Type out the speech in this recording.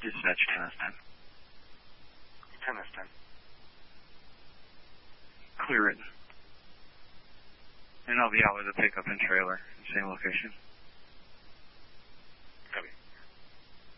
Dispatch 10 is 10. 10 is 10. Clear it. And I'll be out with a pickup and trailer, same location.